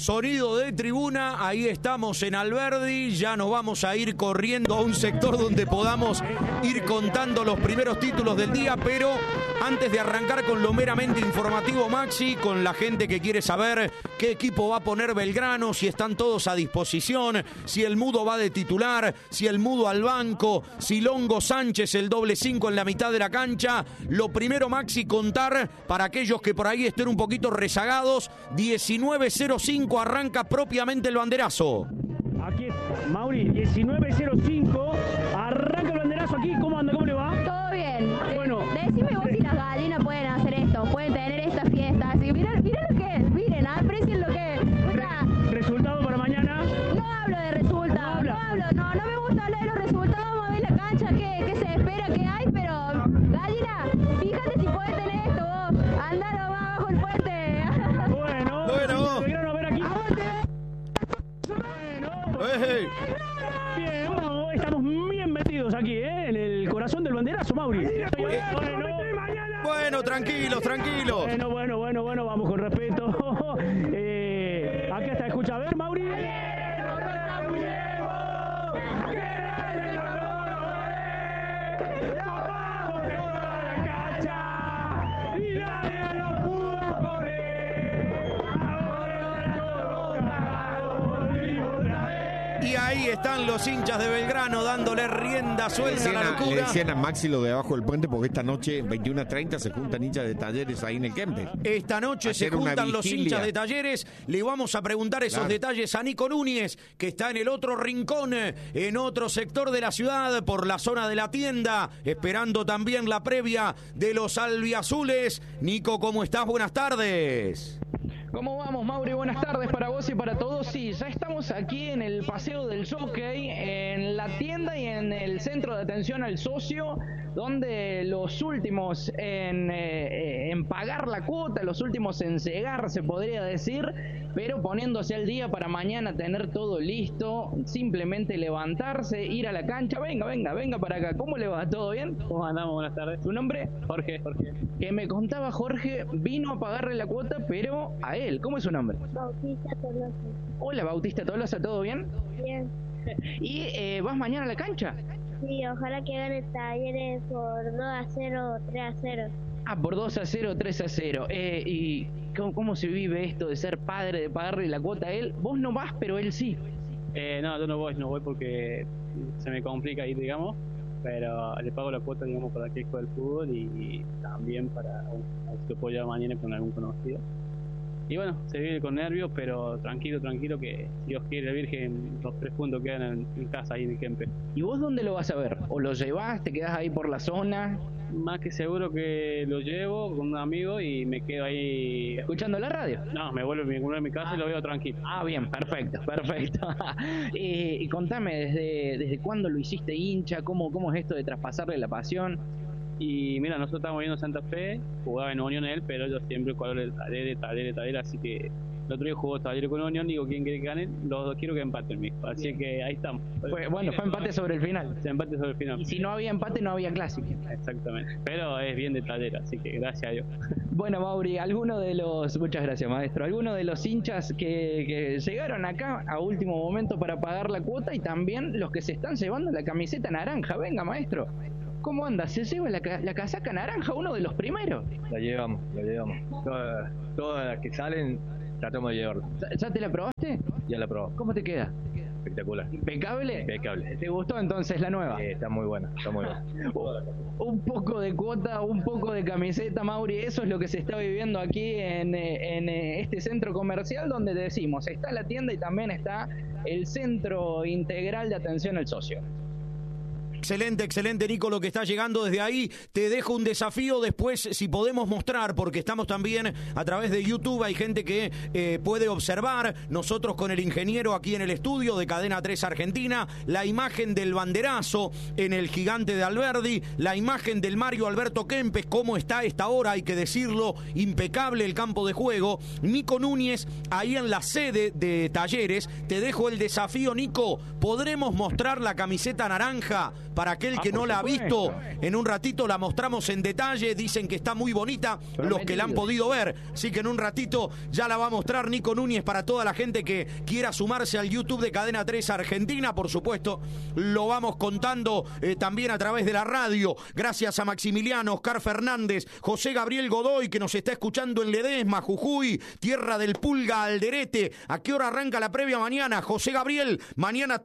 Sonido de tribuna, ahí estamos en Alberdi, ya nos vamos a ir corriendo a un sector donde podamos ir contando los primeros títulos del día, pero antes de arrancar con lo meramente informativo, Maxi, con la gente que quiere saber qué equipo va a poner Belgrano, si están todos a disposición, si el Mudo va de titular, si el Mudo al banco, si Longo Sánchez el doble 5 en la mitad de la cancha. Lo primero, Maxi, contar para aquellos que por ahí estén un poquito rezagados, 19:05 arranca propiamente el banderazo. Aquí, Mauri, 19:05, arranca el banderazo aquí. ¿Cómo anda? ¿Cómo le va? Todo bien. Bueno. Decime vos si las gallinas pueden hacer esto, pueden tener esta fiesta. Así, miren lo que es, miren, aprecien lo que es. O sea, ¿Resultado para mañana? no hablo de resultados, no me gusta hablar de los resultados, vamos a ver la cancha, qué se espera, qué hay, pero gallina, fíjate si puedes tener esto vos, andalo más abajo el puente. Bueno. Belgrano, a ver aquí. ¡Hey! Bien, vamos, estamos bien metidos aquí, en el corazón del banderazo, Mauri. Bueno, tranquilos. Bueno, vamos con respeto. Acá está, escucha, a ver, Mauri. Y ahí están los hinchas de Belgrano dándole rienda suelta a la Le locura. decían a Maxi lo de abajo del puente porque esta noche, 21:30, se juntan hinchas de Talleres ahí en el Kempes. Esta noche se Hacer una juntan los vigilia. hinchas de Talleres. Le vamos a preguntar esos Claro. detalles a Nico Núñez, que está en el otro rincón, en otro sector de la ciudad, por la zona de la tienda, esperando también la previa de los albiazules. Nico, ¿cómo estás? Buenas tardes. ¿Cómo vamos, Mauri? Buenas tardes para vos y para todos. Sí, ya estamos aquí en el Paseo del Jockey, en la tienda y en el centro de atención al socio, donde los últimos en pagar la cuota, los últimos en cegar, se podría decir, pero poniéndose al día para mañana tener todo listo, simplemente levantarse, ir a la cancha. Venga para acá. ¿Cómo le va? ¿Todo bien? ¿Cómo andamos? Buenas tardes. ¿Tu nombre? Jorge. Que me contaba Jorge, vino a pagarle la cuota, pero a él. ¿Cómo es su nombre? Bautista Tolosa. Hola, Bautista Tolosa, ¿todo bien? Bien. ¿Y vas mañana a la cancha? Sí, ojalá que gane Talleres por 2-0 o 3-0. Ah, por 2-0, 3-0. ¿Y cómo se vive esto de ser padre, de pagarle la cuota a él? Vos no vas, pero él sí. No, yo no voy porque se me complica ahí, digamos, pero le pago la cuota, digamos, para que juegue el fútbol y también para a ver si lo puedo llevar mañana con algún conocido. Y bueno, se vive con nervios, pero tranquilo, que si Dios quiere, la Virgen, los 3 puntos quedan en casa ahí en el Kempe. ¿Y vos dónde lo vas a ver? ¿O lo llevás, te quedás ahí por la zona? Más que seguro que lo llevo con un amigo y me quedo ahí. ¿Escuchando la radio? No, me vuelvo a mi casa y lo veo tranquilo. Ah, bien, perfecto. Y contame, ¿desde cuándo lo hiciste hincha? ¿Cómo es esto de traspasarle la pasión? Y mira, nosotros estamos viendo Santa Fe, jugaba en Unión él, pero yo siempre juego de Talleres, así que el otro día jugó Talleres con Unión, digo, ¿quién quiere que gane? Los dos quiero que empaten, mijo. Así que ahí estamos. Fue empate sobre el final. Empate sobre el final. Y si no había empate, no había clásico. Exactamente. Pero es bien de Talleres, así que gracias a Dios. Bueno, Mauri, muchas gracias, maestro, algunos de los hinchas que llegaron acá a último momento para pagar la cuota y también los que se están llevando la camiseta naranja. Venga, maestro. ¿Cómo anda? ¿Se lleva la casaca naranja, uno de los primeros? La llevamos. Todas las que salen, tratamos de llevarla. ¿Ya te la probaste? Ya la probamos. ¿Cómo te queda? Espectacular. ¿Impecable? Impecable. ¿Te gustó entonces la nueva? Está muy buena. Un poco de cuota, un poco de camiseta, Mauri, eso es lo que se está viviendo aquí en este centro comercial donde decimos, está la tienda y también está el centro integral de atención al socio. Excelente, Nico, lo que está llegando desde ahí. Te dejo un desafío después, si podemos mostrar, porque estamos también a través de YouTube, hay gente que puede observar, nosotros con el ingeniero aquí en el estudio de Cadena 3 Argentina, la imagen del banderazo en el Gigante de Alberdi, la imagen del Mario Alberto Kempes, cómo está a esta hora, hay que decirlo, impecable el campo de juego. Nico Núñez, ahí en la sede de Talleres, te dejo el desafío, Nico, ¿podremos mostrar la camiseta naranja para aquel que no la ha visto. En un ratito la mostramos en detalle, dicen que está muy bonita los que la han podido ver, así que en un ratito ya la va a mostrar Nico Núñez para toda la gente que quiera sumarse al YouTube de Cadena 3 Argentina. Por supuesto, lo vamos contando también a través de la radio. Gracias a Maximiliano, Oscar Fernández, José Gabriel Godoy, que nos está escuchando en Ledesma, Jujuy, tierra del Pulga, Alderete. ¿A qué hora arranca la previa mañana? José Gabriel, mañana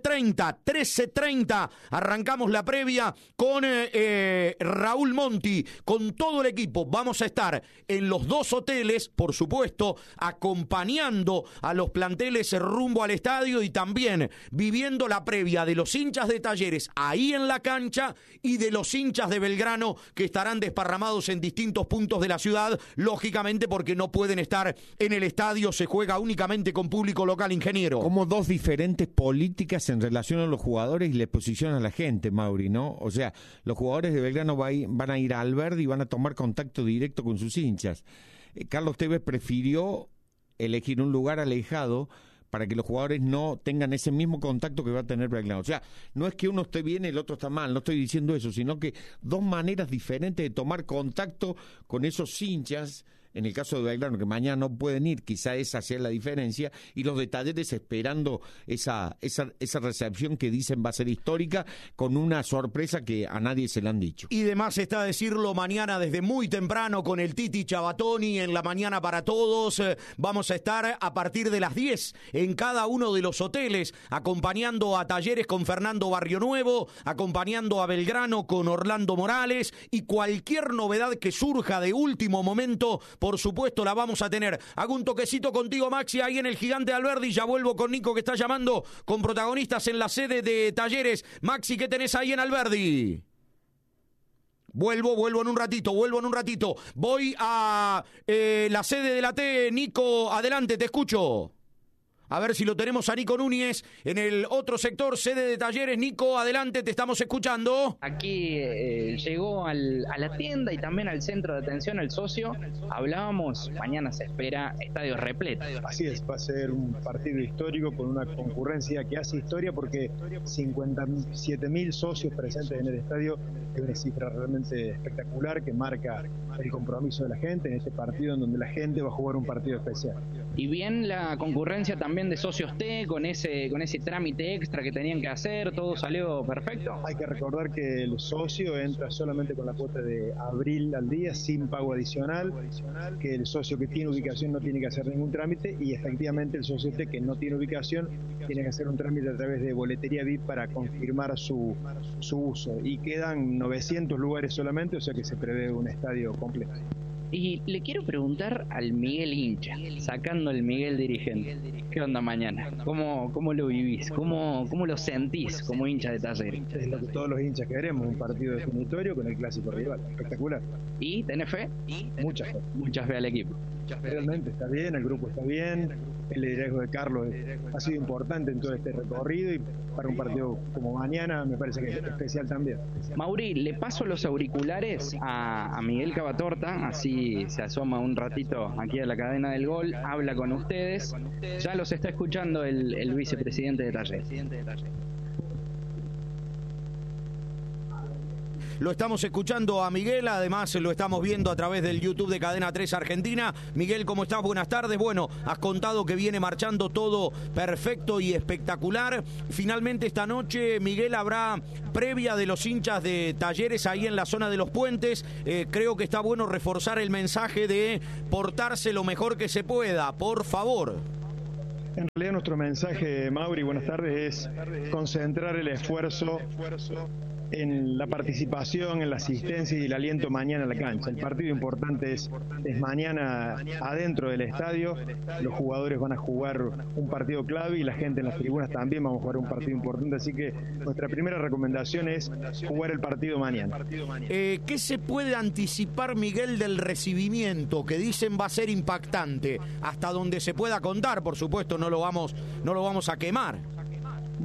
13:30 arrancamos la previa con Raúl Monti, con todo el equipo. Vamos a estar en los dos hoteles, por supuesto, acompañando a los planteles rumbo al estadio y también viviendo la previa de los hinchas de Talleres ahí en la cancha y de los hinchas de Belgrano que estarán desparramados en distintos puntos de la ciudad, lógicamente porque no pueden estar en el estadio, se juega únicamente con público local, ingeniero. Como dos diferentes políticas en relación a los jugadores y la exposición a la gente, Mauri, ¿no? O sea, los jugadores de Belgrano van a ir a Alberdi y van a tomar contacto directo con sus hinchas. Carlos Tevez prefirió elegir un lugar alejado para que los jugadores no tengan ese mismo contacto que va a tener Belgrano. O sea, no es que uno esté bien y el otro está mal, no estoy diciendo eso, sino que dos maneras diferentes de tomar contacto con esos hinchas. En el caso de Belgrano, que mañana no pueden ir, quizá esa sea la diferencia, y los de Talleres esperando esa recepción que dicen va a ser histórica, con una sorpresa que a nadie se le han dicho. Y demás está decirlo mañana desde muy temprano con el Titi Chabatoni en la mañana para todos. Vamos a estar a partir de las 10 en cada uno de los hoteles, acompañando a Talleres con Fernando Barrionuevo, acompañando a Belgrano con Orlando Morales, y cualquier novedad que surja de último momento, por supuesto, la vamos a tener. Hago un toquecito contigo, Maxi, ahí en el Gigante Alberdi. Ya vuelvo con Nico, que está llamando con protagonistas en la sede de Talleres. Maxi, ¿qué tenés ahí en Alberdi? Vuelvo en un ratito. Voy a la sede de la T. Nico, adelante, te escucho. A ver si lo tenemos a Nico Núñez en el otro sector, sede de Talleres. Nico, adelante, te estamos escuchando. Aquí llegó a la tienda y también al centro de atención al socio. Hablábamos, mañana se espera estadio repleto. Así es, va a ser un partido histórico con una concurrencia que hace historia, porque 57.000 socios presentes en el estadio es una cifra realmente espectacular que marca el compromiso de la gente en este partido en donde la gente va a jugar un partido especial. Y bien la concurrencia también de socios T, con ese trámite extra que tenían que hacer, ¿todo salió perfecto? Hay que recordar que el socio entra solamente con la cuota de abril al día, sin pago adicional, que el socio que tiene ubicación no tiene que hacer ningún trámite, y efectivamente el socio T que no tiene ubicación tiene que hacer un trámite a través de boletería VIP para confirmar su uso, y quedan 900 lugares solamente, o sea que se prevé un estadio completo. Y le quiero preguntar al Miguel hincha, sacando el Miguel dirigente, ¿qué onda mañana? ¿Cómo lo vivís? ¿Cómo lo sentís como hincha de Talleres? Es lo que todos los hinchas queremos, un partido definitorio con el clásico rival, espectacular. ¿Y tenés fe? Mucha fe. Mucha fe al equipo. Realmente está bien, el grupo está bien, el liderazgo de Carlos ha sido importante en todo este recorrido, y para un partido como mañana me parece que es especial también. Mauri, le paso los auriculares a Miguel Cavatorta, así se asoma un ratito aquí a la cadena del gol, habla con ustedes, ya los está escuchando el vicepresidente de Talleres. Lo estamos escuchando a Miguel, además lo estamos viendo a través del YouTube de Cadena 3 Argentina. Miguel, ¿cómo estás? Buenas tardes. Bueno, has contado que viene marchando todo perfecto y espectacular. Finalmente esta noche, Miguel, habrá previa de los hinchas de Talleres ahí en la zona de los puentes. Creo que está bueno reforzar el mensaje de portarse lo mejor que se pueda, por favor. En realidad nuestro mensaje, Mauri, buenas tardes, es concentrar el esfuerzo en la participación, en la asistencia y el aliento mañana a la cancha. El partido importante es mañana adentro del estadio. Los jugadores van a jugar un partido clave y la gente en las tribunas también vamos a jugar un partido importante, así que nuestra primera recomendación es jugar el partido mañana. ¿Qué se puede anticipar, Miguel, del recibimiento que dicen va a ser impactante? Hasta donde se pueda contar, por supuesto, no lo vamos a quemar.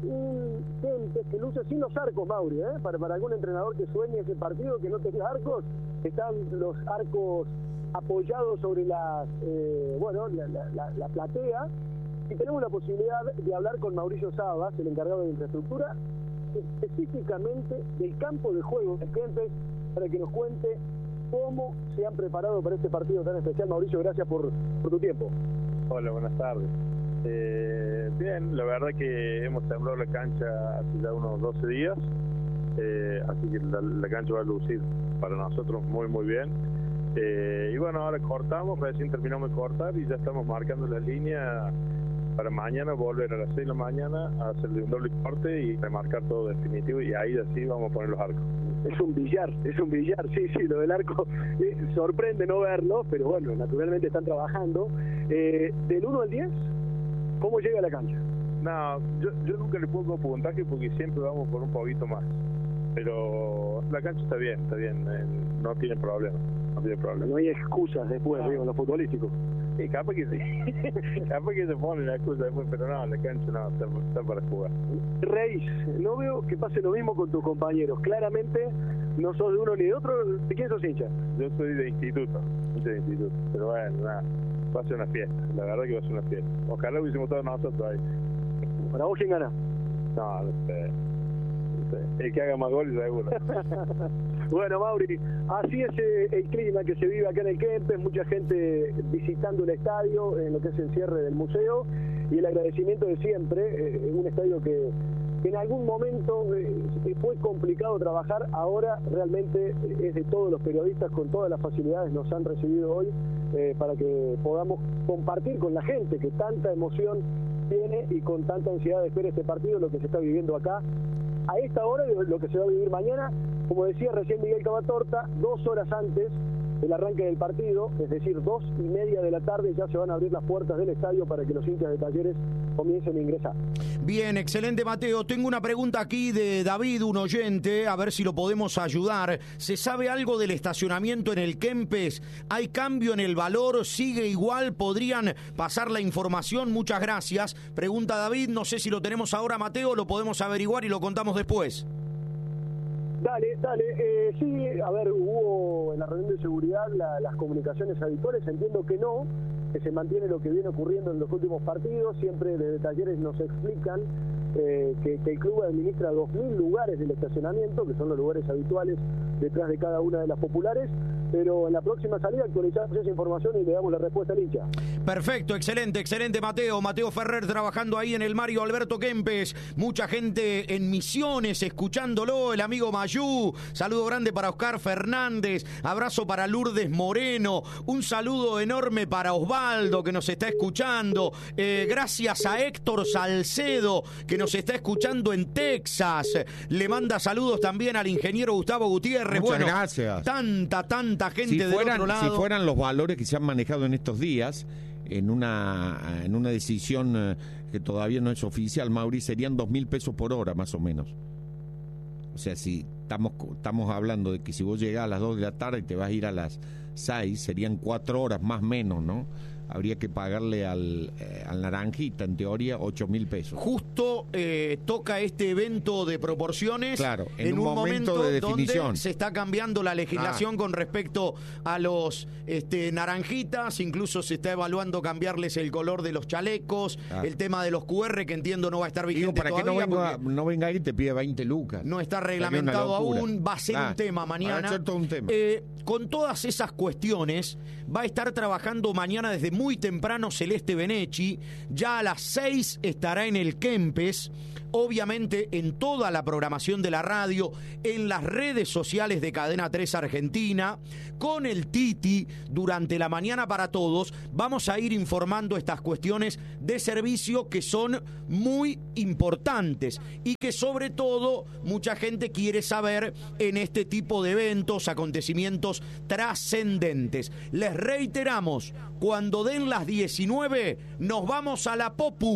un Kempes que luce sin los arcos, Mauri, para algún entrenador que sueñe ese partido que no tenga arcos, están los arcos apoyados sobre la platea, y tenemos la posibilidad de hablar con Mauricio Sabas, el encargado de infraestructura, específicamente del campo de juego de Kempes, para que nos cuente cómo se han preparado para este partido tan especial. Mauricio, gracias por tu tiempo. Hola, buenas tardes. Bien, la verdad que hemos sembrado la cancha hace ya unos 12 días, así que la cancha va a lucir para nosotros muy muy bien. Y bueno, ahora cortamos, recién terminamos de cortar y ya estamos marcando las líneas para mañana volver a las 6 de la mañana a hacerle un doble corte y remarcar todo definitivo, y ahí así vamos a poner los arcos. Es un billar, sí, lo del arco sorprende no verlo, pero bueno, naturalmente están trabajando. Del 1 al 10, ¿cómo llega a la cancha? No, yo nunca le pongo puntaje porque siempre vamos por un poquito más, pero la cancha está bien, no tiene problema. No hay excusas después, digo, en lo futbolístico. Sí, capaz que sí, capaz que se pone la excusa después, pero no, la cancha no, está para jugar. Reis, no veo que pase lo mismo con tus compañeros, claramente no sos de uno ni de otro. ¿De quién sos hincha? Yo soy de instituto, pero bueno, nada, va a ser una fiesta, la verdad que va a ser una fiesta. Ojalá hubiésemos todos nosotros ahí. ¿Para vos quién gana? No sé. El que haga más goles seguro. Bueno, Mauri, así es el clima que se vive acá en el Kempes, mucha gente visitando el estadio, en lo que es el cierre del museo, y el agradecimiento de siempre, un estadio que en algún momento fue complicado trabajar, ahora realmente es de todos los periodistas, con todas las facilidades nos han recibido hoy, para que podamos compartir con la gente que tanta emoción tiene y con tanta ansiedad de esperar este partido, lo que se está viviendo acá a esta hora y lo que se va a vivir mañana. Como decía recién Miguel Cavatorta, 2 horas antes del arranque del partido, es decir, 2:30 de la tarde, ya se van a abrir las puertas del estadio para que los hinchas de Talleres comiencen a ingresar. Bien, excelente, Mateo. Tengo una pregunta aquí de David, un oyente, a ver si lo podemos ayudar. ¿Se sabe algo del estacionamiento en el Kempes? ¿Hay cambio en el valor? ¿Sigue igual? ¿Podrían pasar la información? Muchas gracias. Pregunta David, no sé si lo tenemos ahora, Mateo, lo podemos averiguar y lo contamos después. Dale. Sí, a ver, hubo en la reunión de seguridad las comunicaciones habituales, entiendo que no, que se mantiene lo que viene ocurriendo en los últimos partidos. Siempre desde Talleres nos explican que el club administra 2.000 lugares del estacionamiento, que son los lugares habituales detrás de cada una de las populares, pero en la próxima salida actualizamos esa información y le damos la respuesta al hincha. Perfecto, excelente, Mateo. Mateo Ferrer trabajando ahí en el Mario Alberto Kempes. Mucha gente en Misiones escuchándolo, el amigo Mayú. Saludo grande para Oscar Fernández. Abrazo para Lourdes Moreno. Un saludo enorme para Osvaldo, que nos está escuchando. Gracias a Héctor Salcedo, que nos está escuchando en Texas. Le manda saludos también al ingeniero Gustavo Gutiérrez. Muchas gracias. Tanta gente del otro lado. Si fueran los valores que se han manejado en estos días, en una decisión que todavía no es oficial, Mauri, serían 2.000 pesos por hora, más o menos. O sea, si estamos hablando de que si vos llegás a las 2 de la tarde y te vas a ir a las 6, serían 4 horas más o menos, ¿no? Habría que pagarle al Naranjita, en teoría, 8.000 pesos. Justo toca este evento de proporciones, claro, en un momento de definición, donde se está cambiando la legislación con respecto a los naranjitas. Incluso se está evaluando cambiarles el color de los chalecos, el tema de los QR, que entiendo no va a estar vigente para todavía. Que no venga ahí y te pide 20 lucas. No está reglamentado aún, va a ser un tema mañana. Va a ser todo un tema. Con todas esas cuestiones, va a estar trabajando mañana desde muy temprano Celeste Benechi. Ya a las 6 estará en el Kempes, obviamente en toda la programación de la radio, en las redes sociales de Cadena 3 Argentina, con el Titi durante la mañana para todos. Vamos a ir informando estas cuestiones de servicio que son muy importantes y que sobre todo mucha gente quiere saber en este tipo de eventos, acontecimientos trascendentes. Les reiteramos, cuando den las 19 nos vamos a la Popu.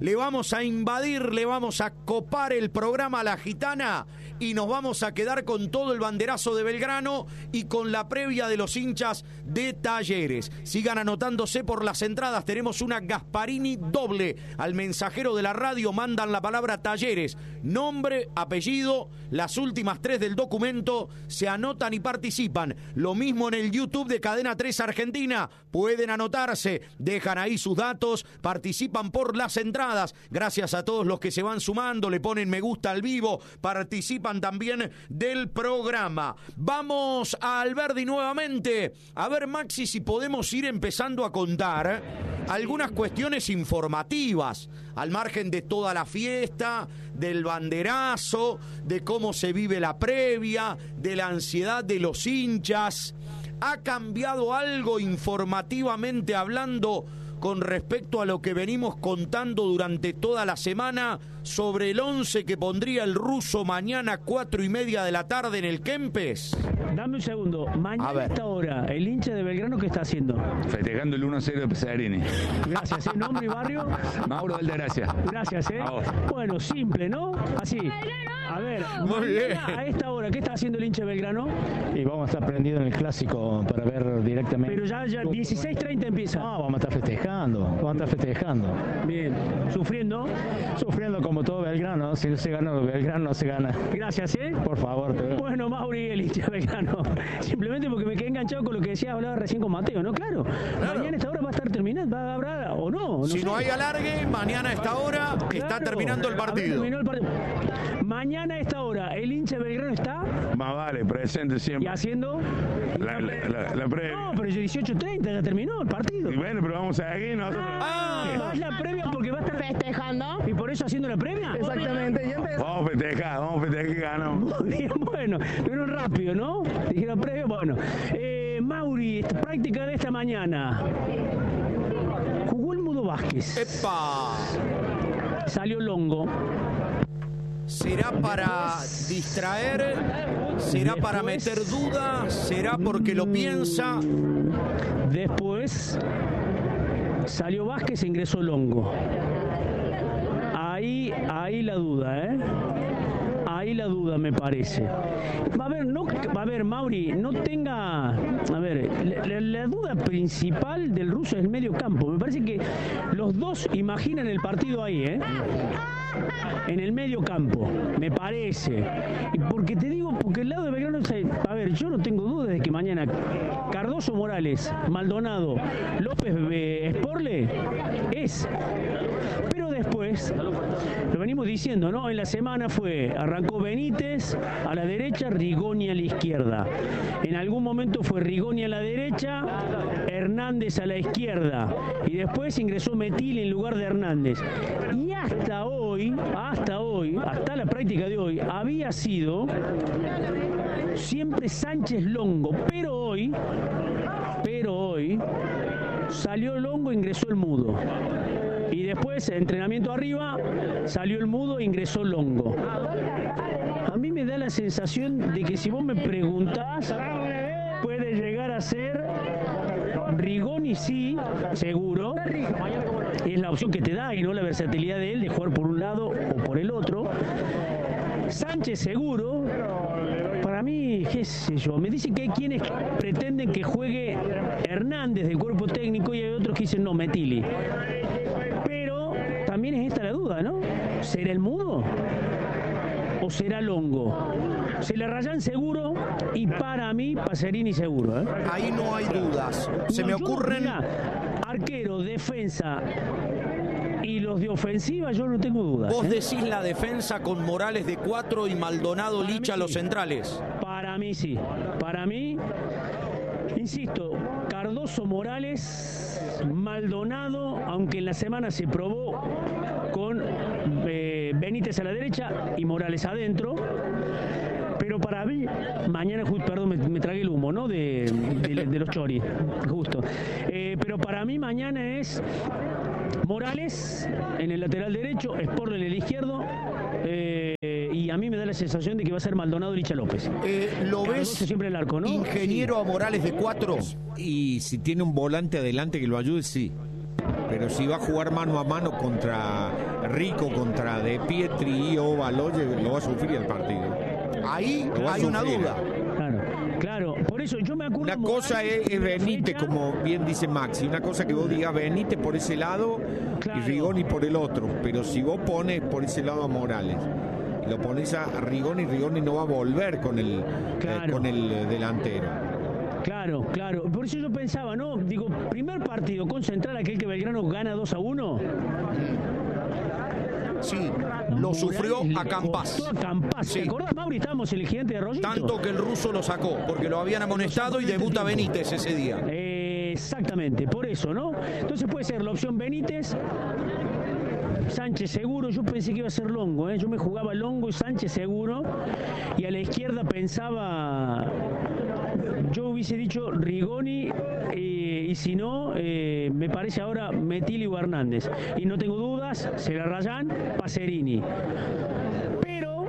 le vamos a invadir, le vamos a copar el programa a la gitana y nos vamos a quedar con todo el banderazo de Belgrano y con la previa de los hinchas de Talleres. Sigan anotándose por las entradas, tenemos una Gasparini doble. Al mensajero de la radio mandan la palabra Talleres, nombre, apellido, las últimas 3 del documento, se anotan y participan. Lo mismo en el YouTube de Cadena 3 Argentina, pueden anotarse, dejan ahí sus datos, participan por las entradas. Gracias a todos los que se van sumando, le ponen me gusta al vivo, participan también del programa. Vamos a Alberdi nuevamente. A ver, Maxi, si podemos ir empezando a contar algunas cuestiones informativas, al margen de toda la fiesta, del banderazo, de cómo se vive la previa, de la ansiedad de los hinchas. ¿Ha cambiado algo informativamente hablando con respecto a lo que venimos contando durante toda la semana sobre el 11 que pondría el ruso mañana 4:30 de la tarde en el Kempes? Dame un segundo. Mañana a esta hora, el hincha de Belgrano, ¿qué está haciendo? Festejando el 1-0 de Pesarini. Gracias, ¿eh? ¿Nombre y barrio? Mauro Valdegracia. Gracias, ¿eh? Bueno, simple, ¿no? Así. A ver, muy bien. A esta hora, ¿qué está haciendo el hincha de Belgrano? Y vamos a estar prendidos en el clásico para ver directamente. Pero ya 16:30 empieza. No, vamos a estar festejando. Bien. ¿Sufriendo? Sufriendo como todo Belgrano. Si no se gana, Belgrano no se gana. Gracias, ¿eh? Por favor. Bueno, Mauri, el hincha de Belgrano. Simplemente porque me quedé enganchado con lo que decía, hablaba recién con Mateo, ¿no? Claro. Mañana a esta hora va a estar terminando, va a haber o no. Si no hay alargue, mañana a esta hora está terminando el partido. Mañana a esta hora, el hincha de Belgrano está. Más vale, presente siempre. ¿Y haciendo? La previa. No, pero 18:30 ya terminó el partido. Y bueno, pero vamos a seguir nosotros. ¿Vas la previa porque va a estar festejando? ¿Y por eso haciendo la previa? Exactamente. Vamos a festejar que ganamos. Muy bien, bueno, rápido, ¿no? Dijeron previo, bueno. Mauri, esta práctica de esta mañana. Jugó el Mudo Vázquez. ¡Epa! Salió Longo. ¿Será para distraer? ¿Será para meter dudas? ¿Será porque lo piensa? Después salió Vázquez e ingresó Longo. Ahí la duda, ¿eh? Ahí la duda, me parece. A ver, Mauri, no tenga... A ver, la duda principal del ruso es el medio campo. Me parece que los dos imaginan el partido ahí, ¿eh? En el medio campo, me parece. Y porque te digo, porque el lado de Belgrano, a ver, yo no tengo dudas de que mañana Cardoso, Morales, Maldonado, López, Sporle es. Pero después, lo venimos diciendo, ¿no? En la semana arrancó Benítez a la derecha, Rigoni a la izquierda. En algún momento fue Rigoni a la derecha, Hernández a la izquierda. Y después ingresó Metil en lugar de Hernández. Y hasta la práctica de hoy, había sido siempre Sánchez Longo, pero hoy salió Longo, ingresó el Mudo. Y después, entrenamiento arriba, salió el Mudo, ingresó Longo. A mí me da la sensación de que si vos me preguntás, puede llegar a ser Rigoni, sí, seguro. Es la opción que te da y no la versatilidad de él de jugar por un lado o por el otro. Sánchez seguro. Para mí, qué sé yo, me dicen que hay quienes pretenden que juegue Hernández del cuerpo técnico y hay otros que dicen no, Metilli. Pero también es esta la duda, ¿no? ¿Será el Mudo o será Longo? Se le Rayán seguro y para mí Pacerini seguro, ¿eh? Ahí no hay dudas. Se me ocurren... Arquero, defensa y los de ofensiva, yo no tengo dudas. Vos decís la defensa con Morales de 4 y Maldonado, para Licha, los centrales. Para mí sí. Para mí, insisto, Cardoso, Morales, Maldonado, aunque en la semana se probó con Benítez a la derecha y Morales adentro. Pero para mí, mañana, perdón, me tragué el humo, ¿no? De los choris, justo. Pero para mí mañana es Morales en el lateral derecho, Sporle en el izquierdo, y a mí me da la sensación de que va a ser Maldonado y Licha López. ¿Lo ves siempre el arco, ¿no? Ingeniero, sí. A Morales de 4. Y si tiene un volante adelante que lo ayude, sí. Pero si va a jugar mano a mano contra Rico, contra De Pietri y o Baloyes, lo va a sufrir el partido. Ahí hay una duda. Claro, por eso yo me acuerdo. Una cosa es Benítez, como bien dice Maxi, una cosa que vos digas Benítez por ese lado y Rigoni por el otro, pero si vos pones por ese lado a Morales y lo pones a Rigoni no va a volver con el delantero. Claro, por eso yo pensaba, ¿no? Digo, primer partido con Central, aquel que Belgrano gana 2-1. Sí, lo sufrió a Campas. ¿Te acordás, Mauri? Estábamos en el Gigante de Rollito. Tanto que el ruso lo sacó, porque lo habían amonestado y debuta Benítez ese día. Exactamente, por eso, ¿no? Entonces puede ser la opción Benítez, Sánchez seguro. Yo pensé que iba a ser Longo, ¿eh? Yo me jugaba Longo y Sánchez seguro. Y a la izquierda pensaba, yo hubiese dicho Rigoni, y si no, me parece ahora Metilli o Hernández. Y no tengo dudas, será Rayán, Pacerini. Pero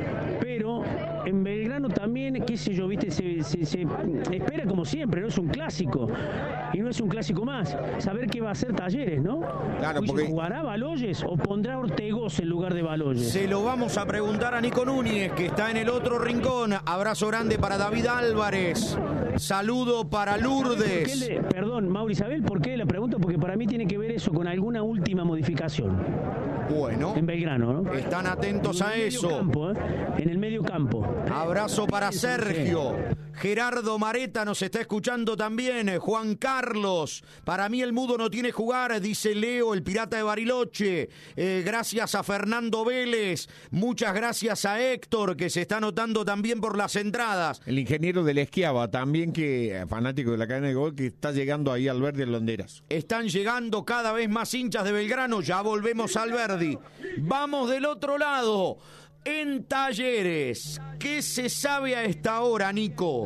en Belgrano también, qué sé yo, viste, se espera como siempre, no es un clásico. Y no es un clásico más. Saber qué va a hacer Talleres, ¿no? Claro, porque ¿jugará Baloyes o pondrá Ortegos en lugar de Baloyes? Se lo vamos a preguntar a Nico Núñez, que está en el otro rincón. Abrazo grande para David Álvarez. Saludo para Lourdes. Perdón, Mauri, ¿sabés por qué la pregunta? Porque para mí tiene que ver eso con alguna última modificación. Bueno. En Belgrano, ¿no? Están atentos a eso. En el medio campo. Abrazo para Sergio. Gerardo Mareta nos está escuchando también. Juan Carlos. Para mí el mudo no tiene jugar, dice Leo, el pirata de Bariloche. Gracias a Fernando Vélez. Muchas gracias a Héctor, que se está anotando también por las entradas. El ingeniero del Esquiava, también que fanático de la cadena de gol, que está llegando ahí al Verdi Londeras. Están llegando cada vez más hinchas de Belgrano. Ya volvemos al Verdi. Vamos del otro lado. En Talleres, ¿qué se sabe a esta hora, Nico?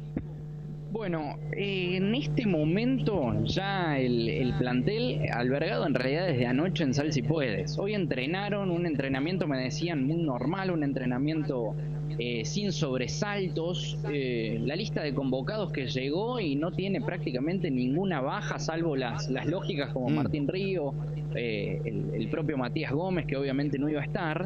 Bueno, en este momento ya el plantel albergado en realidad desde anoche en Sal Si Puedes. Hoy entrenaron, un entrenamiento me decían muy normal, un entrenamiento sin sobresaltos. La lista de convocados que llegó y no tiene prácticamente ninguna baja, salvo las lógicas como Martín Río, el propio Matías Gómez, que obviamente no iba a estar.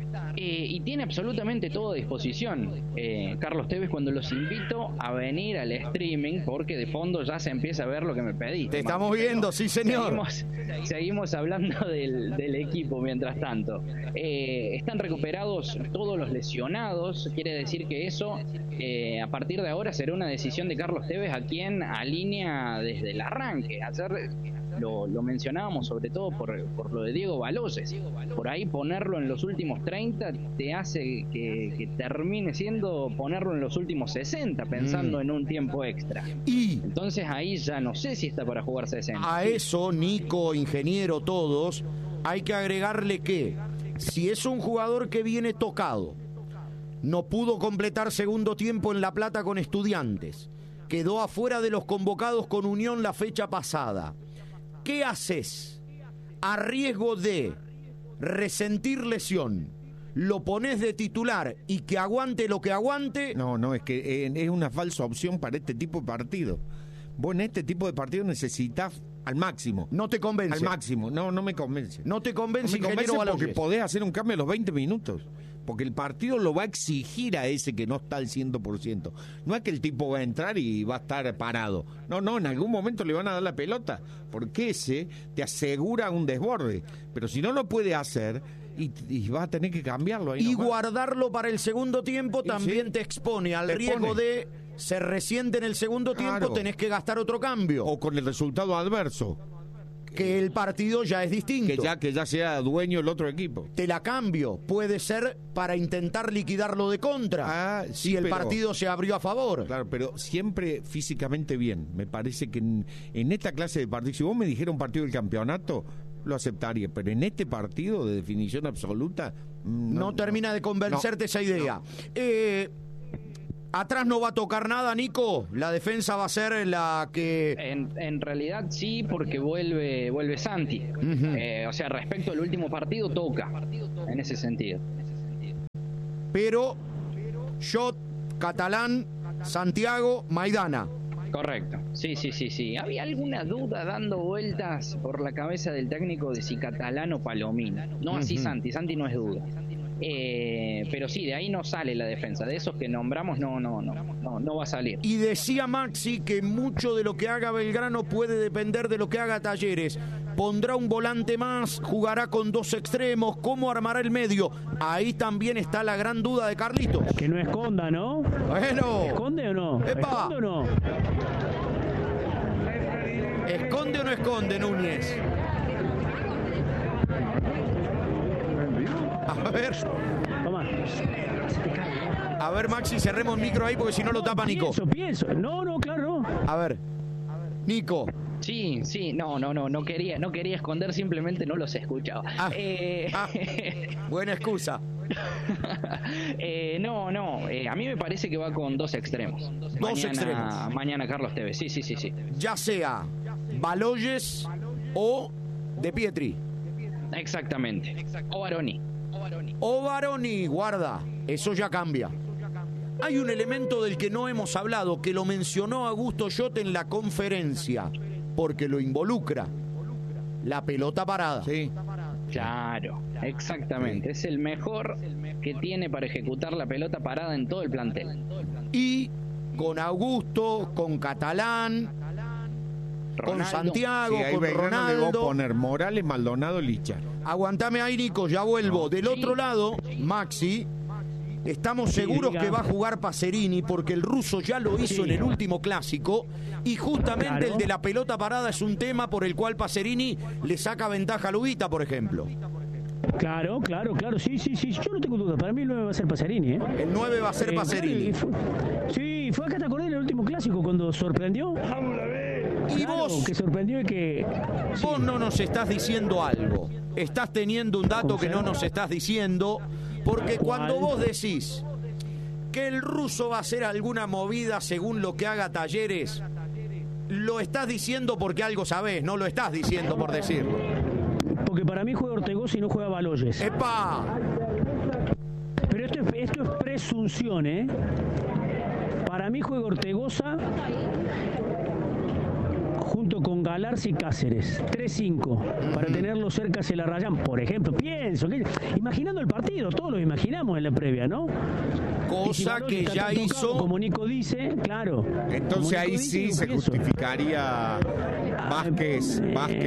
Y tiene absolutamente todo a disposición Carlos Tevez cuando los invito a venir al streaming, porque de fondo ya se empieza a ver lo que me pedí. Te estamos viendo, sí señor. Seguimos hablando del equipo mientras tanto. Están recuperados todos los lesionados, quiere decir que eso a partir de ahora será una decisión de Carlos Tevez, a quien alinea desde el arranque. Lo mencionábamos sobre todo por lo de Diego Baloyes. Por ahí ponerlo en los últimos 30 te hace que termine siendo ponerlo en los últimos 60, pensando en un tiempo extra. Y entonces ahí ya no sé si está para jugar 60. A eso, Nico, ingeniero, todos, hay que agregarle que si es un jugador que viene tocado, no pudo completar segundo tiempo en La Plata con Estudiantes, quedó afuera de los convocados con Unión la fecha pasada, ¿qué haces? A riesgo de resentir lesión, ¿lo pones de titular y que aguante lo que aguante? No, es que es una falsa opción para este tipo de partido. Vos en este tipo de partido necesitas al máximo. No te convence. Al máximo, no me convence. No te convence, ingeniero Baloyes, porque podés hacer un cambio a los 20 minutos. Porque el partido lo va a exigir a ese que no está al 100%. No es que el tipo va a entrar y va a estar parado. No, en algún momento le van a dar la pelota. Porque ese te asegura un desborde. Pero si no lo puede hacer, y vas a tener que cambiarlo ahí. Y nomás guardarlo para el segundo tiempo también te expone al riesgo de se resiente en el segundo tiempo, tenés que gastar otro cambio. O con el resultado adverso. Que el partido ya es distinto. Que ya sea dueño el otro equipo. Te la cambio. Puede ser para intentar liquidarlo de contra. Sí, si el partido se abrió a favor. Claro, pero siempre físicamente bien. Me parece que en esta clase de partido, si vos me dijeras un partido del campeonato, lo aceptaría. Pero en este partido de definición absoluta, no termina de convencerte esa idea. Atrás no va a tocar nada, Nico. La defensa va a ser la que... En realidad sí, porque vuelve Santi. O sea, respecto al último partido, toca. En ese sentido. Pero Shot, Catalán, Santiago, Maidana. Correcto, sí. Había alguna duda dando vueltas por la cabeza del técnico de si Catalán o Palomino. No así Santi no es duda. Pero sí, de ahí no sale la defensa. De esos que nombramos no va a salir. Y decía Maxi que mucho de lo que haga Belgrano puede depender de lo que haga Talleres. Pondrá un volante más, jugará con 2 extremos, ¿cómo armará el medio? Ahí también está la gran duda de Carlitos. Que no esconda, ¿no? Bueno. ¿Esconde o no? ¡Epa! ¿Esconde o no? ¿Esconde o no esconde, Núñez? A ver. Toma. A ver, Maxi, cerremos el micro ahí porque si no lo tapa Nico. Pienso. No, claro. A ver. Nico. Sí, no quería esconder, simplemente no los escuchaba. Buena excusa. A mí me parece que va con 2 extremos. Extremos. Mañana Carlos Tevez, sí. Ya sea Baloyes o De Pietri. Exactamente. O Baroni, guarda, eso ya cambia. Hay un elemento del que no hemos hablado, que lo mencionó Augusto Schott en la conferencia, porque lo involucra. La pelota parada. Sí. Claro, exactamente. Es el mejor que tiene para ejecutar la pelota parada en todo el plantel. Y con Augusto, con Catalán, Ronaldo, con Santiago, sí, con Ronaldo. Debo poner Morales, Maldonado, Licha. Aguantame ahí, Nico, ya vuelvo. Del otro lado, Maxi, estamos seguros que va a jugar Pacerini porque el ruso ya lo hizo en el último clásico y justamente el de la pelota parada es un tema por el cual Pacerini le saca ventaja a Lubita, por ejemplo. Claro, sí, yo no tengo duda, para mí el 9 va a ser Pacerini, ¿eh? El 9 va a ser Pacerini. Fue acá, ¿te acordás del último clásico cuando sorprendió? Y vos, que sorprendió y que... Vos no nos estás diciendo algo, estás teniendo un dato que no nos estás diciendo, porque cuando vos decís que el ruso va a hacer alguna movida según lo que haga Talleres, lo estás diciendo porque algo sabés, no lo estás diciendo por decirlo. Porque para mí juega Ortegoza y no juega Baloyes. ¡Epa! Pero esto es presunción, ¿eh? Para mí juega Ortegoza junto con Galarza y Cáceres, 3-5, para tenerlo cerca se la rayan, por ejemplo. Pienso, imaginando el partido, todos lo imaginamos en la previa, ¿no? Cosa que ya hizo, como Nico dice, claro. Entonces ahí sí se justificaría Vázquez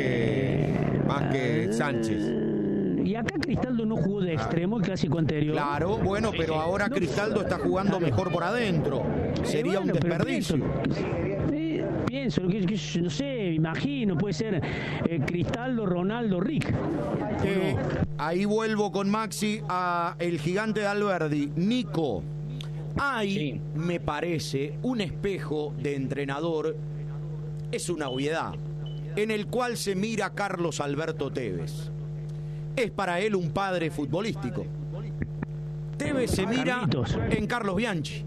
Sánchez. Y acá Cristaldo no jugó de extremo el clásico anterior. Claro, bueno, pero ahora Cristaldo está jugando mejor por adentro. Sería un desperdicio. Pienso, no sé, imagino, puede ser Cristaldo, Ronaldo, Rick. Ahí vuelvo con Maxi a el gigante de Alberdi. Nico, hay, me parece, un espejo de entrenador, es una obviedad, en el cual se mira Carlos Alberto Tevez. Es para él un padre futbolístico. Tevez se mira en Carlos Bianchi.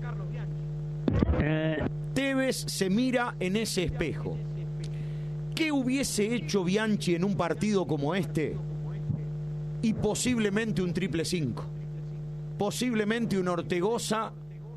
Tevez se mira en ese espejo. ¿Qué hubiese hecho Bianchi en un partido como este? Y posiblemente un 5-5. Posiblemente un Ortegoza,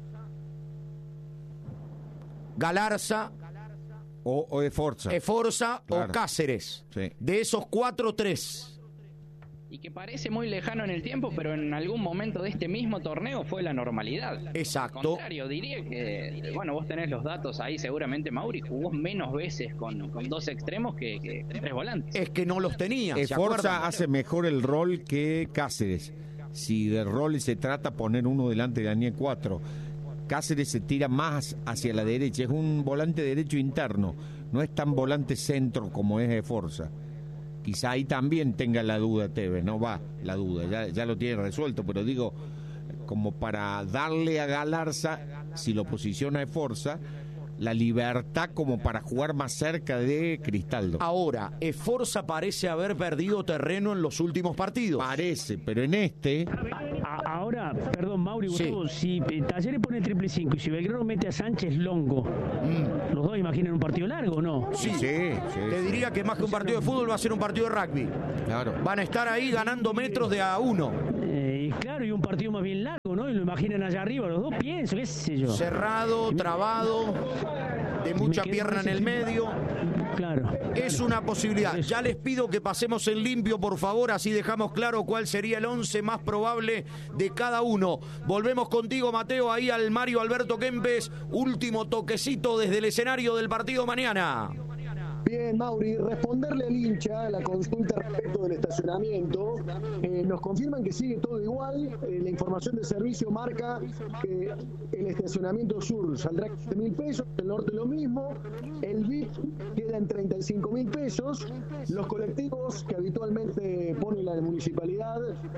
Galarza o Eforza claro. O Cáceres. Sí. De esos 4-3. Y que parece muy lejano en el tiempo, pero en algún momento de este mismo torneo fue la normalidad. Exacto. Al contrario, diría que, bueno, vos tenés los datos ahí, seguramente Mauri jugó menos veces con 2 extremos que 3 volantes. Es que no los tenía. Forza hace mejor el rol que Cáceres. Si de rol se trata, poner uno delante de la línea 4. Cáceres se tira más hacia la derecha, es un volante derecho interno, no es tan volante centro como es Forza. Quizá ahí también tenga la duda Tevez, no va la duda, ya lo tiene resuelto, pero digo, como para darle a Galarza, si lo posiciona de Forza, la libertad como para jugar más cerca de Cristaldo. Ahora, Forza parece haber perdido terreno en los últimos partidos. Parece, pero en este... Ahora, perdón, Mauri, si Talleres pone 5-5 y si Belgrano mete a Sánchez Longo, los dos imaginan un partido largo, ¿no? Sí. Te diría que más que un partido de fútbol va a ser un partido de rugby. Claro. Van a estar ahí ganando metros de a 1. Claro, y un partido más bien largo, ¿no? Y lo imaginan allá arriba los dos, pienso, qué sé yo. Cerrado, trabado. de mucha pierna en el medio. Claro. Es una posibilidad. Ya les pido que pasemos en limpio, por favor, así dejamos claro cuál sería el 11 más probable de cada uno. Volvemos contigo, Mateo, ahí al Mario Alberto Kempes. Último toquecito desde el escenario del partido mañana. Bien, Mauri, responderle al hincha la consulta respecto del estacionamiento. Nos confirman que sigue todo igual. La información de servicio marca que el estacionamiento sur saldrá 15.000 pesos, el norte lo mismo. El VIP queda en 35.000 pesos. Los colectivos que habitualmente pone la municipalidad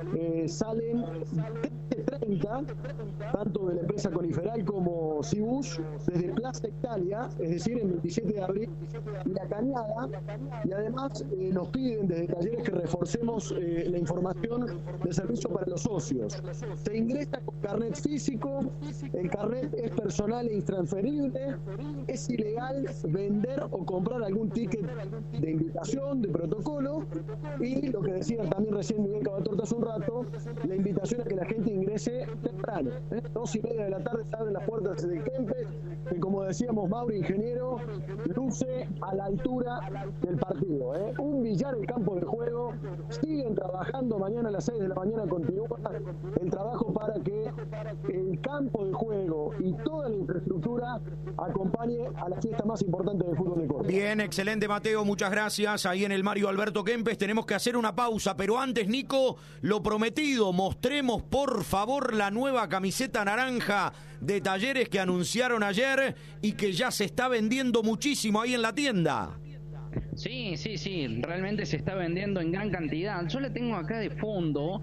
salen de 30, tanto de la empresa Coniferal como Cibus, desde Plaza Italia, es decir, el 27 de abril, y la Cañada, y además nos piden desde Talleres que reforcemos la información de servicio para los socios. Se ingresa con carnet físico, el carnet es personal e intransferible, es ilegal vender o comprar algún ticket de invitación, de protocolo, y lo que decía también recién Miguel Cavatorta hace un rato, la invitación a que la gente ingrese temprano, 2:30 de la tarde se abren las puertas del Kempes, que como decíamos, Mauri, ingeniero, luce a la altura del partido. Un billar el campo de juego, siguen trabajando, mañana a las 6 de la mañana continúa el trabajo para que el campo de juego y toda la infraestructura acompañe a la fiesta más importante del fútbol de Córdoba. Bien, excelente, Mateo, muchas gracias. Ahí en el Mario Alberto Kempes tenemos que hacer una pausa, pero antes, Nico, lo prometido, mostremos por favor la nueva camiseta naranja de Talleres que anunciaron ayer y que ya se está vendiendo muchísimo ahí en la tienda. Sí, realmente se está vendiendo en gran cantidad. Yo la tengo acá de fondo.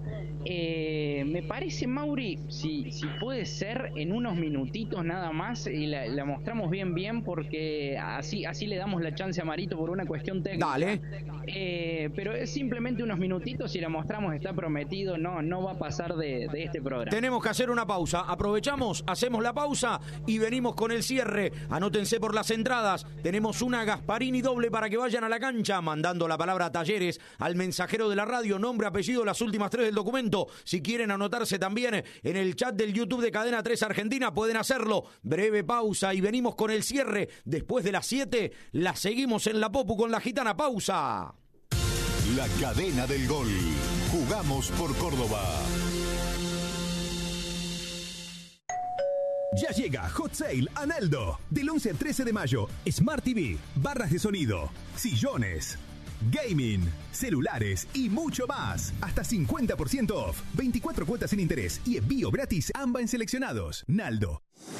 Me parece, Mauri, si puede ser en unos minutitos nada más y la mostramos bien porque así le damos la chance a Marito por una cuestión técnica. Dale. Pero es simplemente unos minutitos y la mostramos, está prometido, no va a pasar de este programa. Tenemos que hacer una pausa. Aprovechamos, hacemos la pausa y venimos con el cierre. Anótense por las entradas. Tenemos una Gasparini doble para que vayan a la cancha, mandando la palabra Talleres al mensajero de la radio, nombre, apellido, las últimas 3 del documento. Si quieren anotarse también en el chat del YouTube de Cadena 3 Argentina, pueden hacerlo. Breve pausa y venimos con el cierre. Después de las 7, la seguimos en la Popu con la Gitana. Pausa. La cadena del gol. Jugamos por Córdoba. Ya llega Hot Sale a Naldo. Del 11 al 13 de mayo. Smart TV, barras de sonido, sillones, gaming, celulares y mucho más. Hasta 50% off. 24 cuotas sin interés y envío gratis. AMBA en seleccionados. Naldo.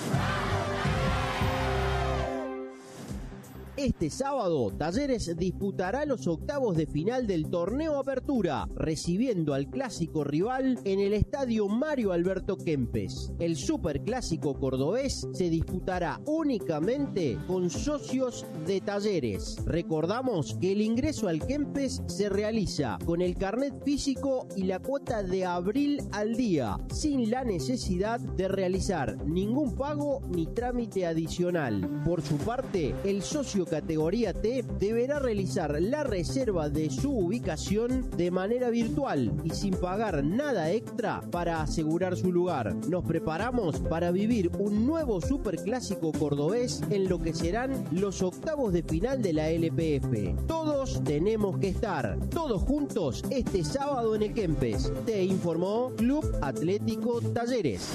Este sábado, Talleres disputará los octavos de final del torneo Apertura, recibiendo al clásico rival en el estadio Mario Alberto Kempes. El superclásico cordobés se disputará únicamente con socios de Talleres. Recordamos que el ingreso al Kempes se realiza con el carnet físico y la cuota de abril al día, sin la necesidad de realizar ningún pago ni trámite adicional. Por su parte, el socio categoría T deberá realizar la reserva de su ubicación de manera virtual y sin pagar nada extra para asegurar su lugar. Nos preparamos para vivir un nuevo superclásico cordobés en lo que serán los octavos de final de la LPF. Todos tenemos que estar, todos juntos, este sábado en el Kempes. Te informó Club Atlético Talleres.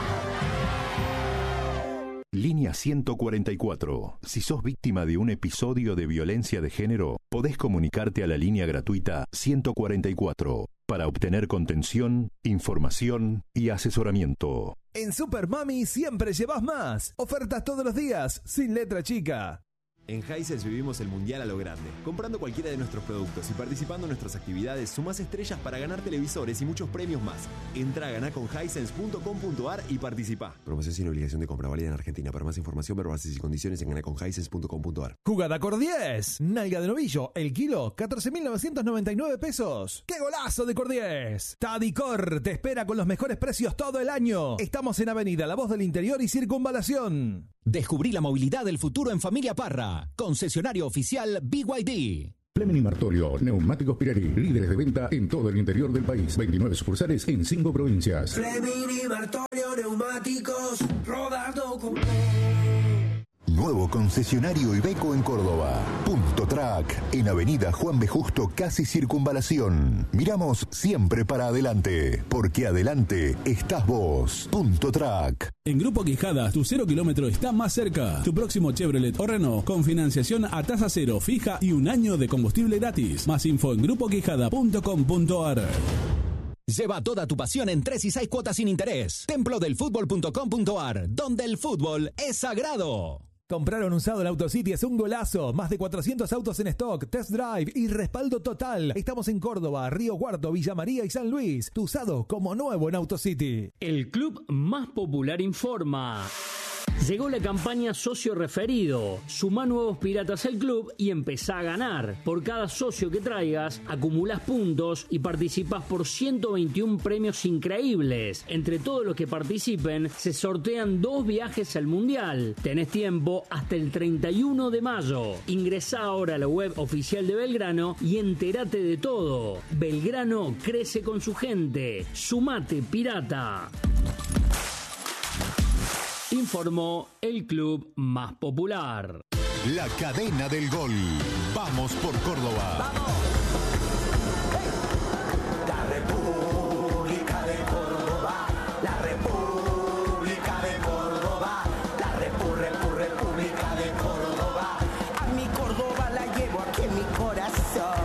Línea 144. Si sos víctima de un episodio de violencia de género, podés comunicarte a la línea gratuita 144 para obtener contención, información y asesoramiento. En Super Mami siempre llevas más. Ofertas todos los días, sin letra chica. En Hisense vivimos el mundial a lo grande. Comprando cualquiera de nuestros productos y participando en nuestras actividades, sumás estrellas para ganar televisores y muchos premios más. Entra a ganaconhisense.com.ar y participa. Promoción sin obligación de compra, válida en Argentina. Para más información, ver bases y condiciones en ganaconhisense.com.ar. Jugada Cordiés. Nalga de novillo, el kilo, 14.999 pesos. ¡Qué golazo de Cordiés! Tadicor te espera con los mejores precios todo el año. Estamos en Avenida La Voz del Interior y Circunvalación. Descubrí la movilidad del futuro en Familia Parra. Concesionario oficial BYD. Fleming y Martorio, Neumáticos Pirelli, líderes de venta en todo el interior del país. 29 sucursales en 5 provincias. Fleming y Martorio, neumáticos, rodando con... nuevo concesionario Iveco en Córdoba. Punto Track, en Avenida Juan B. Justo, casi Circunvalación. Miramos siempre para adelante, porque adelante estás vos. Punto Track. En Grupo Quijadas, tu 0 kilómetro está más cerca. Tu próximo Chevrolet o Renault con financiación a tasa cero fija y 1 año de combustible gratis. Más info en grupoquijada.com.ar. Lleva toda tu pasión en 3 y 6 cuotas sin interés. Templodelfutbol.com.ar, donde el fútbol es sagrado. Compraron usado en AutoCity es un golazo. Más de 400 autos en stock, test drive y respaldo total. Estamos en Córdoba, Río Cuarto, Villa María y San Luis. Tu usado como nuevo en AutoCity. El club más popular informa. Llegó la campaña Socio Referido. Sumá nuevos piratas al club y empezá a ganar. Por cada socio que traigas, acumulás puntos y participás por 121 premios increíbles. Entre todos los que participen, se sortean 2 viajes al Mundial. Tenés tiempo hasta el 31 de mayo. Ingresá ahora a la web oficial de Belgrano y entérate de todo. Belgrano crece con su gente. Sumate, pirata. Informó el club más popular. La cadena del gol. Vamos por Córdoba. ¡Vamos! La República de Córdoba. La República de Córdoba. La República de Córdoba. A mi Córdoba la llevo aquí en mi corazón.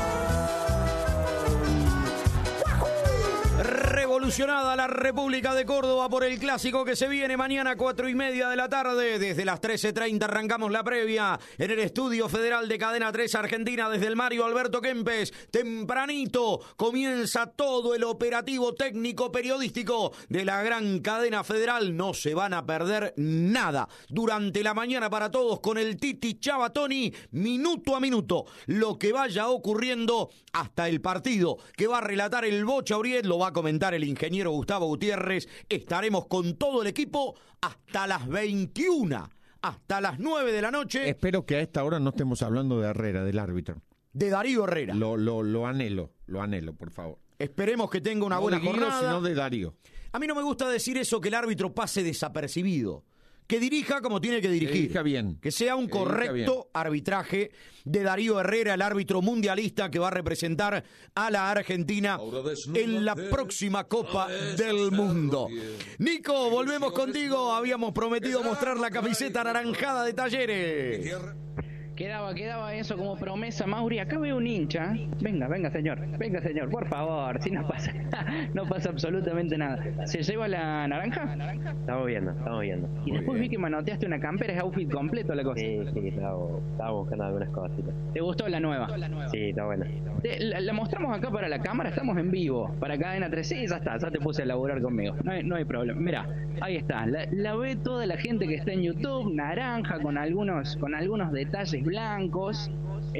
Revolucionada la República de Córdoba por el clásico que se viene mañana 4:30 de la tarde. Desde las 13:30 arrancamos la previa en el Estudio Federal de Cadena 3 Argentina desde el Mario Alberto Kempes. Tempranito comienza todo el operativo técnico periodístico de la gran cadena federal. No se van a perder nada durante la mañana para todos con el Titi Chabatoni, minuto a minuto, lo que vaya ocurriendo hasta el partido que va a relatar el Bocha Uriet, lo va a comentar el ingeniero Gustavo Gutiérrez. Estaremos con todo el equipo hasta las 21, hasta las 9 de la noche. Espero que a esta hora no estemos hablando de Herrera, del árbitro. De Darío Herrera. Lo anhelo, por favor. Esperemos que tenga una buena jornada. Sino de Darío. A mí no me gusta decir eso, que el árbitro pase desapercibido. Que dirija como tiene que dirigir. Que dirija bien. Que sea un correcto arbitraje de Darío Herrera, el árbitro mundialista que va a representar a la Argentina en la próxima Copa del Mundo. Nico, volvemos contigo. Habíamos prometido mostrar la camiseta anaranjada de Talleres. Quedaba eso como promesa, Mauri. Acá veo un hincha. Venga, señor, por favor. Si no pasa absolutamente nada. ¿Se lleva la naranja? Estamos viendo. Y después vi que manoteaste una campera, es outfit completo la cosa. Sí, estaba buscando algunas cositas. ¿Te gustó la nueva? Sí, está buena. La mostramos acá para la cámara, estamos en vivo. Para Cadena 3, sí, ya está, ya te puse a laburar conmigo. No hay problema. Mirá, ahí está. La ve toda la gente que está en YouTube, naranja, con algunos detalles blancos.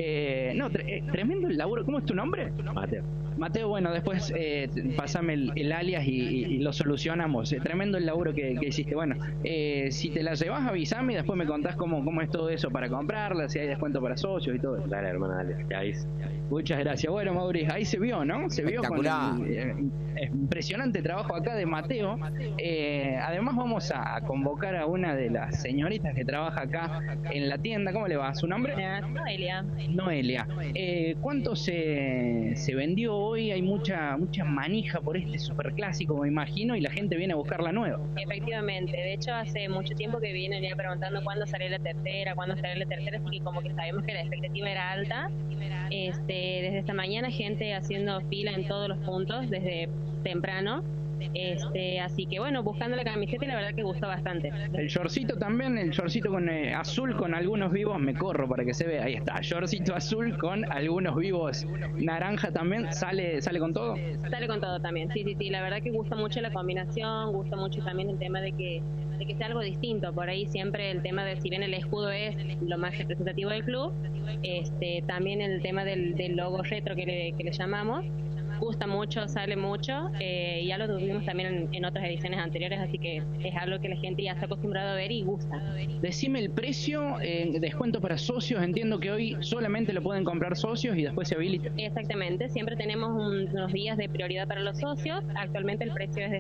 Tremendo el laburo. ¿Cómo es tu nombre? Mateo, bueno, después pasame el alias y lo solucionamos. Tremendo el laburo que hiciste. Bueno, si te la llevas, avísame y después me contás cómo es todo eso para comprarla, si hay descuento para socios y todo. Dale, hermano, dale. Ya hice. Muchas gracias. Bueno, Mauricio, ahí se vio, ¿no? Se vio con impresionante trabajo acá de Mateo. Además vamos a convocar a una de las señoritas que trabaja acá en la tienda. ¿Cómo le va? ¿Su nombre? Noelia. ¿Cuánto se vendió hoy? Hay mucha manija por este superclásico, me imagino, y la gente viene a buscar la nueva. Efectivamente. De hecho, hace mucho tiempo que venía preguntando cuándo sale la tercera, así que como que sabemos que la expectativa era alta. Desde esta mañana gente haciendo fila en todos los puntos desde temprano. Así que bueno, buscando la camiseta y la verdad que gusta bastante. El shortcito también, el shortcito con azul con algunos vivos, me corro para que se vea, ahí está, shortcito azul con algunos vivos naranja también, ¿sale con todo? Sale con todo también, sí, la verdad que gusta mucho la combinación, gusta mucho también el tema de que sea algo distinto, por ahí siempre el tema de, si bien el escudo es lo más representativo del club, también el tema del logo retro que le llamamos, gusta mucho, sale mucho, y ya lo tuvimos también en otras ediciones anteriores, así que es algo que la gente ya está acostumbrada a ver y gusta. Decime el precio, descuento para socios, entiendo que hoy solamente lo pueden comprar socios y después se habilita. Exactamente, siempre tenemos unos días de prioridad para los socios. Actualmente el precio es de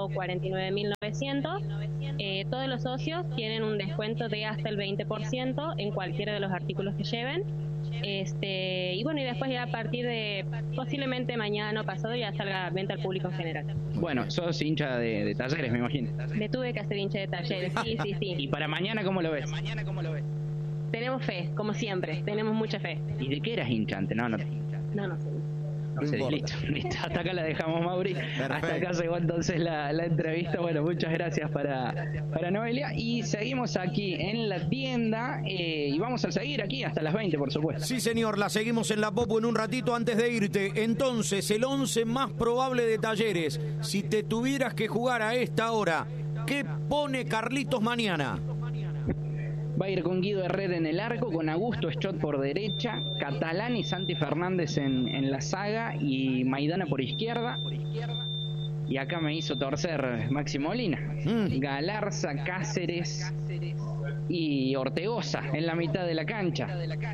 149.900. Todos los socios tienen un descuento de hasta el 20% en cualquiera de los artículos que lleven. Y bueno, y después ya a partir de posiblemente mañana o pasado ya salga a venta al público en general. Bueno, sos hincha de Talleres, me imagino. Me tuve que hacer hincha de Talleres, sí. ¿Y para mañana cómo lo ves? Tenemos fe, como siempre, tenemos mucha fe. ¿Y de qué eras hincha antes? No sé. No sé, listo. Hasta acá la dejamos, Mauri. Perfecto. Hasta acá llegó entonces la entrevista. Bueno, muchas gracias para Noelia. Y seguimos aquí en la tienda y vamos a seguir aquí hasta las 20, por supuesto. Sí, señor, la seguimos en la Popu en un ratito antes de irte. Entonces, el 11 más probable de Talleres. Si te tuvieras que jugar a esta hora, ¿qué pone Carlitos mañana? Va a ir con Guido Herrera en el arco, con Augusto Schott por derecha, Catalán y Santi Fernández en la saga y Maidana por izquierda. Y acá me hizo torcer Maxi Molina. Galarza, Cáceres y Ortegoza en la mitad de la cancha.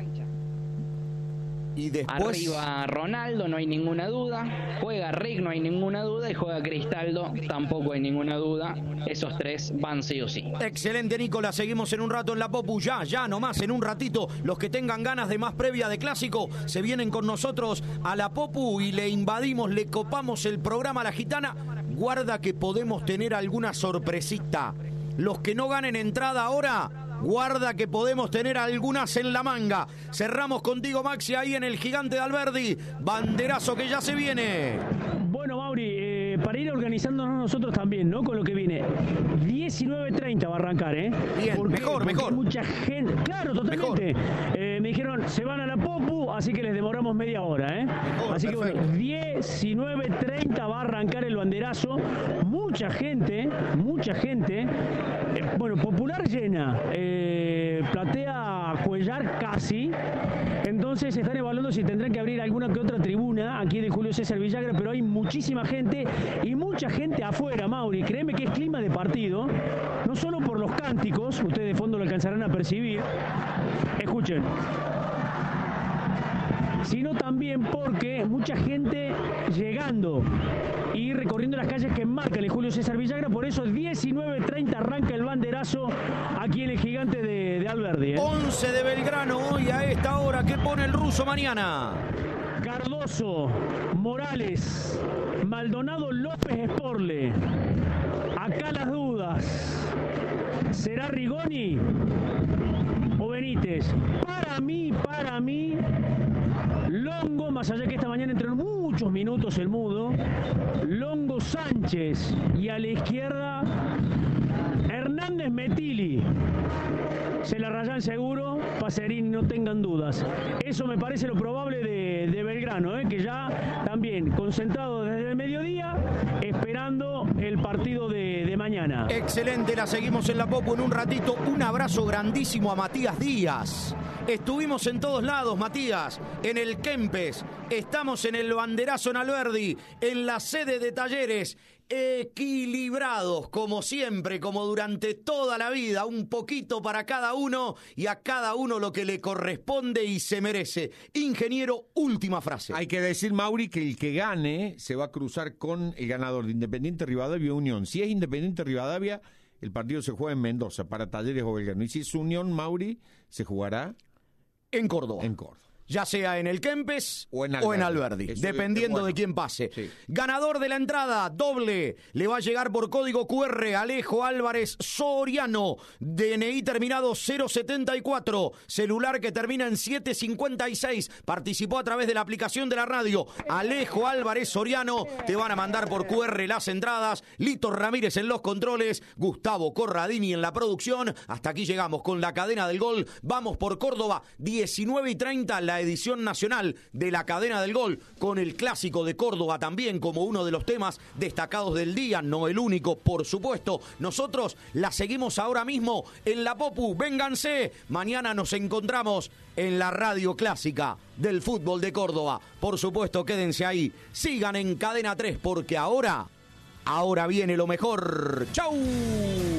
Y después... Arriba Ronaldo, no hay ninguna duda. Juega Rick, no hay ninguna duda. Y juega Cristaldo, tampoco hay ninguna duda. Esos tres van sí o sí. Excelente, Nicolás. Seguimos en un rato en la Popu. Ya nomás, en un ratito. Los que tengan ganas de más previa de clásico se vienen con nosotros a la Popu y le invadimos, le copamos el programa a la Gitana. Guarda que podemos tener alguna sorpresita. Los que no ganen entrada ahora... Guarda que podemos tener algunas en la manga. Cerramos contigo, Maxi, ahí en el Gigante de Alberdi. Banderazo que ya se viene. Bueno, Mauri, para ir organizándonos nosotros también, ¿no? Con lo que viene. 19:30 va a arrancar, ¿eh? Bien, mejor. Mucha gente... Claro, totalmente. Me dijeron, se van a la Popu, así que les demoramos media hora, ¿eh? Así perfecto. Que bueno, 19:30 va a arrancar el banderazo. Mucha gente. Bueno, Popular llena. Platea Cuellar casi. Entonces están evaluando si tendrán que abrir alguna que otra tribuna aquí de Julio César Villagra, pero hay muchísima gente y mucha gente afuera, Mauri. Créeme que es clima de partido, no solo por los cánticos, ustedes de fondo lo alcanzarán a percibir. Escuchen. Sino también porque mucha gente llegando y recorriendo las calles que marcan el Julio César Villagra. Por eso 19:30 arranca el banderazo aquí en el Gigante de Alberdi. 11 de Belgrano hoy a esta hora. ¿Qué pone el ruso mañana? Cardoso, Morales, Maldonado, López, Esporle. Acá las dudas. ¿Será Rigoni o Benítez? Para mí, Longo, más allá que esta mañana entró en muchos minutos el mudo, Longo, Sánchez, y a la izquierda Hernández, Metili. Se la rayan seguro, Pacerini, no tengan dudas. Eso me parece lo probable de Belgrano, que ya también concentrado desde el mediodía, esperando el partido de mañana. Excelente, la seguimos en la Popu en un ratito. Un abrazo grandísimo a Matías Díaz. Estuvimos en todos lados, Matías, en el Kempes, estamos en el banderazo en Alberdi, en la sede de Talleres, equilibrados como siempre, como durante toda la vida, un poquito para cada uno y a cada uno lo que le corresponde y se merece. Ingeniero, última frase. Hay que decir, Mauri, que el que gane se va a cruzar con el ganador de Independiente Rivadavia Unión. Si es Independiente Rivadavia, el partido se juega en Mendoza para Talleres o Belgrano. Y si es Unión, Mauri, se jugará en Córdoba. Ya sea en el Kempes o en Alberdi, dependiendo de quién pase. Sí. Ganador de la entrada, doble, le va a llegar por código QR Alejo Álvarez Soriano, DNI terminado 074, celular que termina en 756, participó a través de la aplicación de la radio. Alejo Álvarez Soriano, te van a mandar por QR las entradas, Lito Ramírez en los controles, Gustavo Corradini en la producción. Hasta aquí llegamos con la cadena del gol, vamos por Córdoba, 19:30, la la edición nacional de la Cadena del Gol, con el Clásico de Córdoba también como uno de los temas destacados del día, no el único, por supuesto. Nosotros la seguimos ahora mismo en la Popu. Vénganse, mañana nos encontramos en la radio clásica del fútbol de Córdoba. Por supuesto, quédense ahí, sigan en Cadena 3 porque ahora viene lo mejor. ¡Chau!